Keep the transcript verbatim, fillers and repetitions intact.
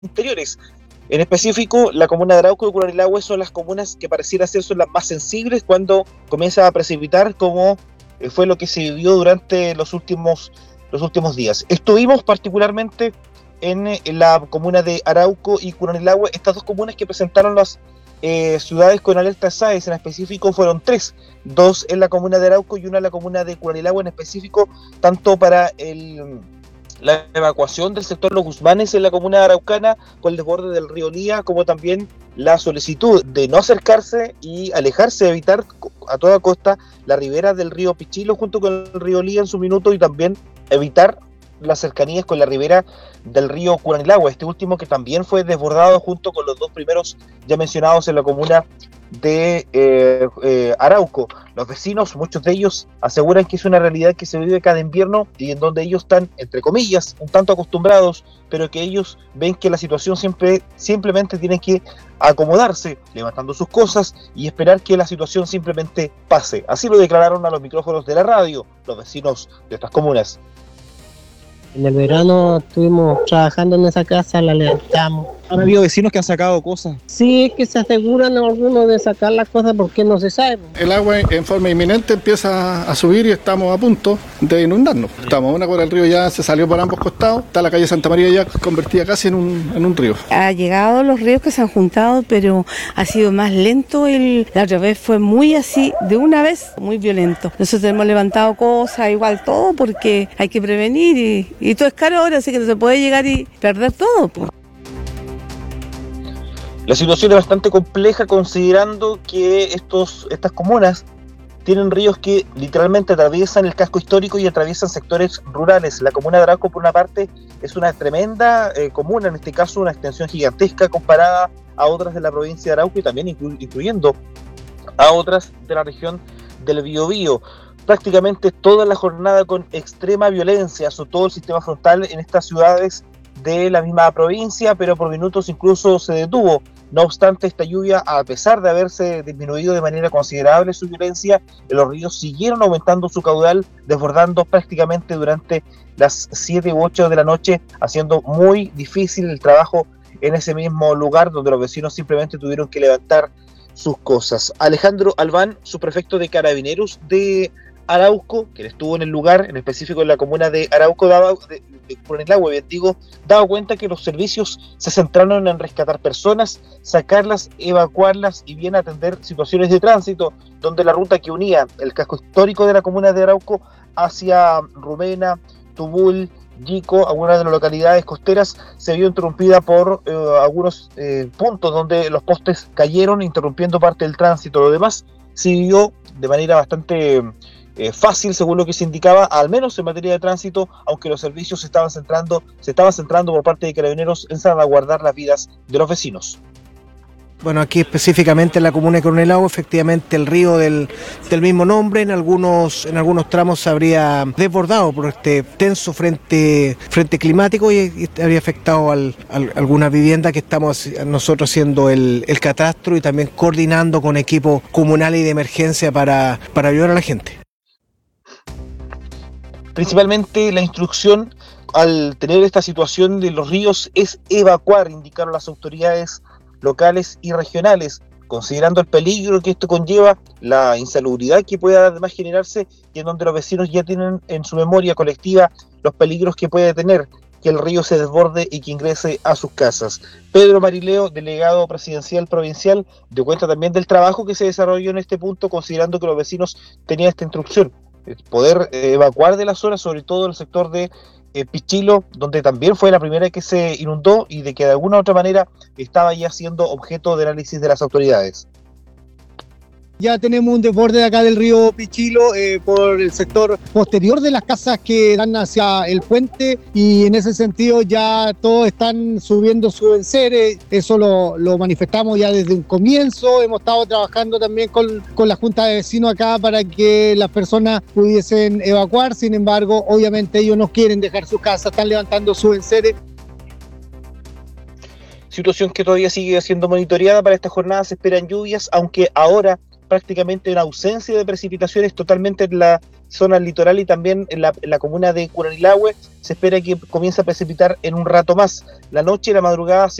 interiores. En específico, la comuna de Arauco y Curanilahue son las comunas que pareciera ser son las más sensibles cuando comienza a precipitar, como eh, fue lo que se vivió durante los últimos, los últimos días. Estuvimos particularmente en, en la comuna de Arauco y Curanilahue, estas dos comunas que presentaron las eh, ciudades con alerta S A E S, en específico fueron tres, dos en la comuna de Arauco y una en la comuna de Curanilahue, en específico, tanto para el... la evacuación del sector Los Guzmanes en la comuna araucana con el desborde del río Lía, como también la solicitud de no acercarse y alejarse, evitar a toda costa la ribera del río Pichilo junto con el río Lía en su minuto, y también evitar las cercanías con la ribera del río Curanilahue, este último que también fue desbordado junto con los dos primeros ya mencionados en la comuna de eh, eh, Arauco. Los vecinos, muchos de ellos, aseguran que es una realidad que se vive cada invierno y en donde ellos están, entre comillas, un tanto acostumbrados, pero que ellos ven que la situación siempre simplemente tienen que acomodarse, levantando sus cosas y esperar que la situación simplemente pase. Así lo declararon a los micrófonos de la radio los vecinos de estas comunas. En el verano estuvimos trabajando en esa casa, la levantamos. ¿Han habido vecinos que han sacado cosas? Sí, es que se aseguran algunos de sacar las cosas porque no se sabe. El agua en forma inminente empieza a subir y estamos a punto de inundarnos. Estamos, una cuadra del río ya se salió por ambos costados, está la calle Santa María ya convertida casi en un, en un río. Ha llegado los ríos que se han juntado, pero ha sido más lento. El, la otra vez fue muy así, de una vez, muy violento. Nosotros hemos levantado cosas, igual todo, porque hay que prevenir y, y todo es caro ahora, así que no se puede llegar y perder todo, pues. La situación es bastante compleja considerando que estos, estas comunas tienen ríos que literalmente atraviesan el casco histórico y atraviesan sectores rurales. La comuna de Arauco, por una parte, es una tremenda eh, comuna, en este caso una extensión gigantesca comparada a otras de la provincia de Arauco y también inclu- incluyendo a otras de la región del Biobío. Prácticamente toda la jornada con extrema violencia azotó el sistema frontal en estas ciudades de la misma provincia, pero por minutos incluso se detuvo. No obstante, esta lluvia, a pesar de haberse disminuido de manera considerable su violencia, los ríos siguieron aumentando su caudal, desbordando prácticamente durante las siete u ocho de la noche, haciendo muy difícil el trabajo en ese mismo lugar, donde los vecinos simplemente tuvieron que levantar sus cosas. Alejandro Albán, subprefecto de Carabineros de Arauco, quien estuvo en el lugar, en específico en la comuna de Arauco, daba, de, de Curanilahue, bien digo, daba cuenta que los servicios se centraron en rescatar personas, sacarlas, evacuarlas y bien atender situaciones de tránsito, donde la ruta que unía el casco histórico de la comuna de Arauco hacia Rumena, Tubul, Yico, algunas de las localidades costeras, se vio interrumpida por eh, algunos eh, puntos donde los postes cayeron, interrumpiendo parte del tránsito. Lo demás siguió de manera bastante Eh, fácil, según lo que se indicaba, al menos en materia de tránsito, aunque los servicios se estaban centrando, se estaban centrando por parte de Carabineros en salvaguardar las vidas de los vecinos. Bueno, aquí específicamente en la comuna de Curanilahue, efectivamente el río del, del mismo nombre, en algunos, en algunos tramos se habría desbordado por este tenso frente, frente climático y, y habría afectado al, al, alguna vivienda que estamos nosotros haciendo el, el catastro y también coordinando con equipos comunales y de emergencia para, para ayudar a la gente. Principalmente la instrucción al tener esta situación de los ríos es evacuar, indicaron las autoridades locales y regionales, considerando el peligro que esto conlleva, la insalubridad que pueda además generarse y en donde los vecinos ya tienen en su memoria colectiva los peligros que puede tener que el río se desborde y que ingrese a sus casas. Pedro Marileo, delegado presidencial provincial, dio cuenta también del trabajo que se desarrolló en este punto, considerando que los vecinos tenían esta instrucción, poder eh, evacuar de la zona, sobre todo el sector de eh, Pichilo, donde también fue la primera que se inundó y de que de alguna u otra manera estaba ya siendo objeto de análisis de las autoridades. Ya tenemos un desborde de acá del río Pichilo eh, por el sector posterior de las casas que dan hacia el puente y en ese sentido ya todos están subiendo sus enseres, eso lo, lo manifestamos ya desde un comienzo, hemos estado trabajando también con, con la Junta de Vecinos acá para que las personas pudiesen evacuar, sin embargo obviamente ellos no quieren dejar sus casas, están levantando sus enseres. Situación que todavía sigue siendo monitoreada. Para esta jornada se esperan lluvias, aunque ahora prácticamente en ausencia de precipitaciones totalmente en la zona litoral y también en la, en la comuna de Curanilahue se espera que comience a precipitar en un rato más. La noche y la madrugada